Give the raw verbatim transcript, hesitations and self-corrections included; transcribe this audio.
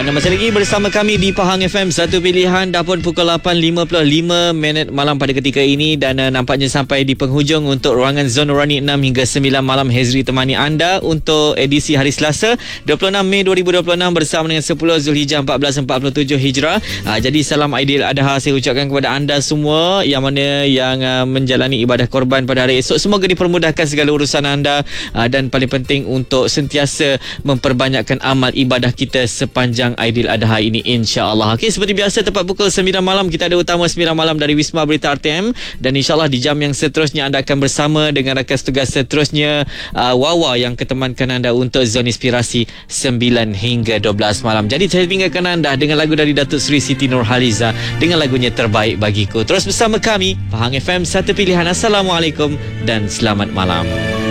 Anda masih lagi bersama kami di Pahang F M, satu pilihan. Dah pun pukul lapan lima puluh lima minit malam pada ketika ini. Dan uh, nampaknya sampai di penghujung untuk ruangan Zon Nurani enam hingga sembilan malam. Hezri temani anda untuk edisi hari Selasa dua puluh enam Mei dua ribu dua puluh enam bersama dengan sepuluh Zulhijjah empat belas empat puluh tujuh Hijrah. uh, Jadi salam Aidil Adha saya ucapkan kepada anda semua yang mana yang uh, menjalani ibadah korban pada hari esok. Semoga dipermudahkan segala urusan anda, uh, dan paling penting untuk sentiasa memperbanyakkan amal ibadah kita sepanjang Aidil Adha ini, insya-Allah. Okey, seperti biasa tepat pukul sembilan malam kita ada utama sembilan malam dari Wisma Berita R T M, dan insya-Allah di jam yang seterusnya anda akan bersama dengan rakan tugas seterusnya, uh, Wawa yang ketemankan anda untuk Zon Inspirasi sembilan hingga dua belas malam. Jadi saya tinggalkan anda dengan lagu dari Datuk Seri Siti Nurhaliza dengan lagunya Terbaik Bagiku. Terus bersama kami Pahang F M, satu pilihan. Assalamualaikum dan selamat malam.